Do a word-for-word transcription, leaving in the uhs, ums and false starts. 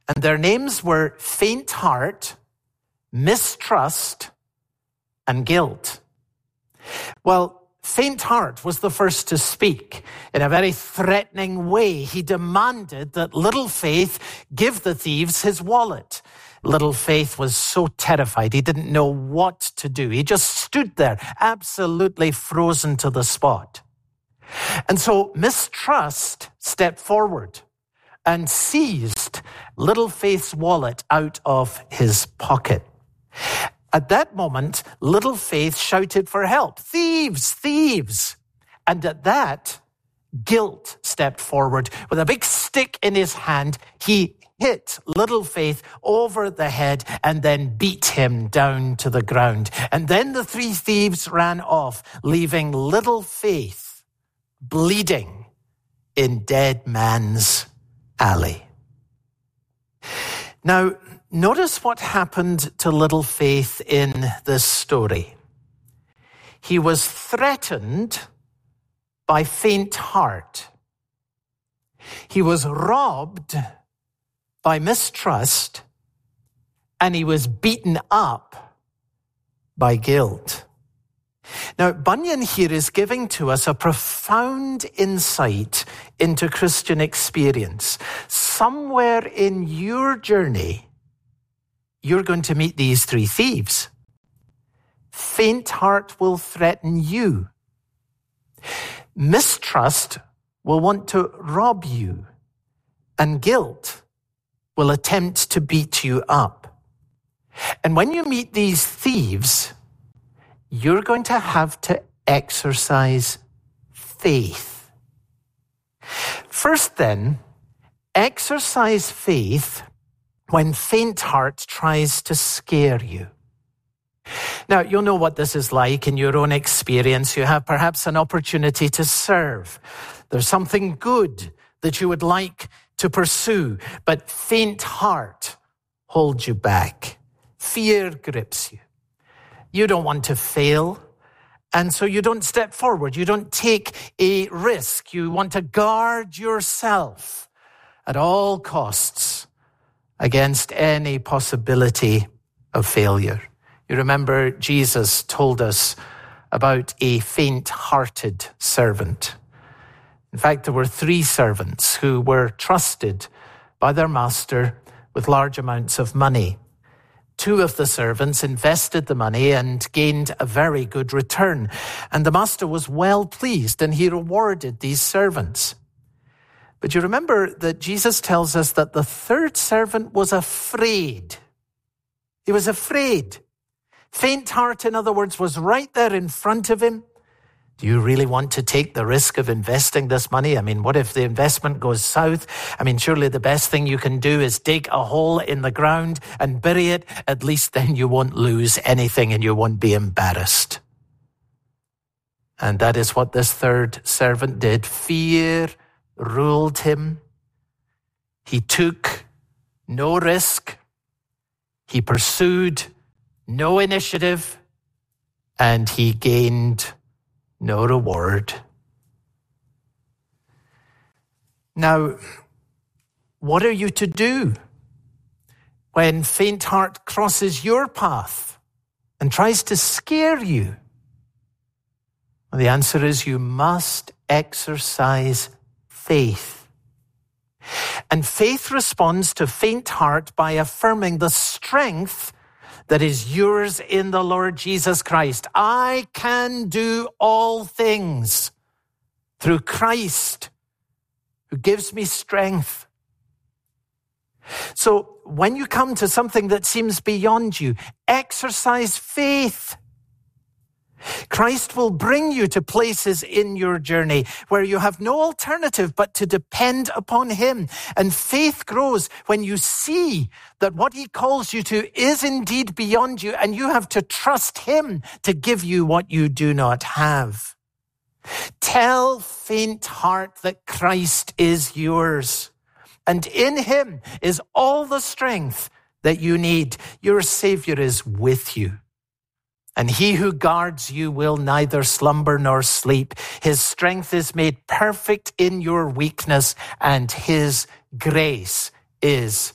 And their names were Faint Heart, Mistrust, and Guilt. Well, Faint Heart was the first to speak. In a very threatening way, he demanded that Little Faith give the thieves his wallet. Little Faith was so terrified, he didn't know what to do. He just stood there, absolutely frozen to the spot. And so Mistrust stepped forward and seized Little Faith's wallet out of his pocket. At that moment, Little Faith shouted for help. Thieves, thieves. And at that, Guilt stepped forward. With a big stick in his hand, he hit Little Faith over the head and then beat him down to the ground. And then the three thieves ran off, leaving Little Faith bleeding in Dead Man's Alley. Now, notice what happened to Little Faith in this story. He was threatened by Faint Heart. He was robbed by Mistrust, and he was beaten up by Guilt. Now, Bunyan here is giving to us a profound insight into Christian experience. Somewhere in your journey, you're going to meet these three thieves. Faint Heart will threaten you. Mistrust will want to rob you. And Guilt will attempt to beat you up. And when you meet these thieves, you're going to have to exercise faith. First then, exercise faith when Faint Heart tries to scare you. Now, you'll know what this is like in your own experience. You have perhaps an opportunity to serve. There's something good that you would like to pursue, but Faint Heart holds you back. Fear grips you. You don't want to fail, and so you don't step forward. You don't take a risk. You want to guard yourself at all costs against any possibility of failure. You remember Jesus told us about a faint-hearted servant. In fact, there were three servants who were trusted by their master with large amounts of money. Two of the servants invested the money and gained a very good return. And the master was well pleased, and he rewarded these servants. But you remember that Jesus tells us that the third servant was afraid. He was afraid. Faint heart, in other words, was right there in front of him. Do you really want to take the risk of investing this money? I mean, what if the investment goes south? I mean, surely the best thing you can do is dig a hole in the ground and bury it. At least then you won't lose anything and you won't be embarrassed. And that is what this third servant did. Fear ruled him. He took no risk. He pursued no initiative. And he gained no reward. Now, what are you to do when faint heart crosses your path and tries to scare you? Well, the answer is you must exercise faith. And faith responds to faint heart by affirming the strength that is yours in the Lord Jesus Christ. I can do all things through Christ who gives me strength. So when you come to something that seems beyond you, exercise faith. Christ will bring you to places in your journey where you have no alternative but to depend upon him. And faith grows when you see that what he calls you to is indeed beyond you, and you have to trust him to give you what you do not have. Tell faint heart that Christ is yours, and in him is all the strength that you need. Your Savior is with you. And he who guards you will neither slumber nor sleep. His strength is made perfect in your weakness, and his grace is